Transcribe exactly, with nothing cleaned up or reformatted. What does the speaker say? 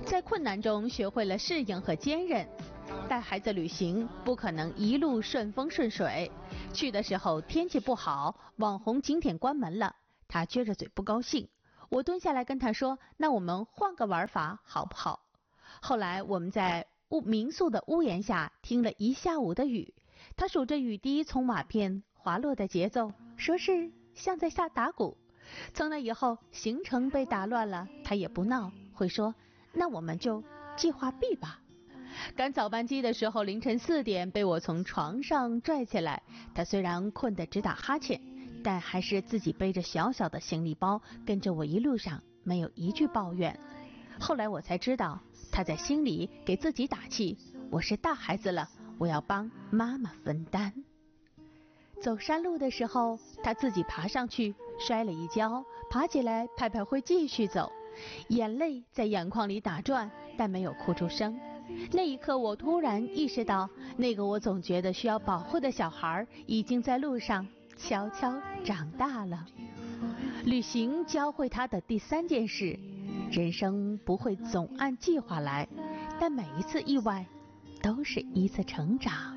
在困难中学会了适应和坚韧。带孩子旅行不可能一路顺风顺水，去的时候天气不好，网红景点关门了，他撅着嘴不高兴。我蹲下来跟他说，那我们换个玩法好不好？后来我们在屋民宿的屋檐下听了一下午的雨，他数着雨滴从瓦片滑落的节奏，说是像在下打鼓。从那以后行程被打乱了，他也不闹，会说那我们就计划 B 吧。赶早班机的时候，凌晨四点被我从床上拽起来，他虽然困得直打哈欠，但还是自己背着小小的行李包跟着我一路上，没有一句抱怨。后来我才知道，他在心里给自己打气，我是大孩子了，我要帮妈妈分担。走山路的时候，他自己爬上去，摔了一跤，爬起来拍拍灰继续走，眼泪在眼眶里打转，但没有哭出声。那一刻我突然意识到，那个我总觉得需要保护的小孩已经在路上悄悄长大了。旅行教会他的第三件事，人生不会总按计划来，但每一次意外都是一次成长。